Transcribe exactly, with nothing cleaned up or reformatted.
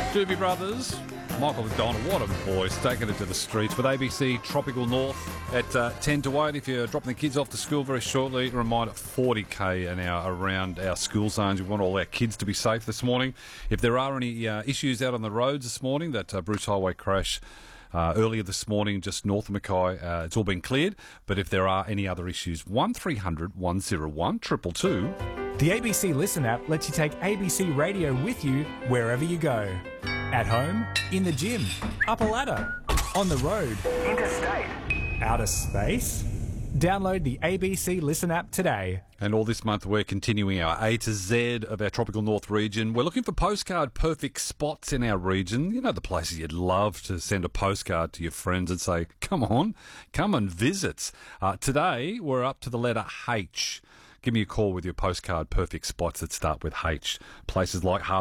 Doobie Brothers, Michael McDonald, what a voice, taking it to the streets with A B C Tropical North at uh, ten to eight. If you're dropping the kids off to school very shortly, a reminder, forty k an hour around our school zones. We want all our kids to be safe this morning. If there are any uh, issues out on the roads this morning, that uh, Bruce Highway crash Uh, earlier this morning, just north of Mackay, uh, it's all been cleared. But if there are any other issues, one three hundred one oh one two two two. The A B C Listen app lets you take A B C Radio with you wherever you go. At home, in the gym, up a ladder, on the road, interstate, outer space. Download the A B C Listen app today. And all this month we're continuing our A to Z of our Tropical North region. We're looking for postcard perfect spots in our region. You know, the places you'd love to send a postcard to your friends and say, come on, come and visit. Uh, today we're up to the letter H. Give me a call with your postcard perfect spots that start with H. Places like Harbour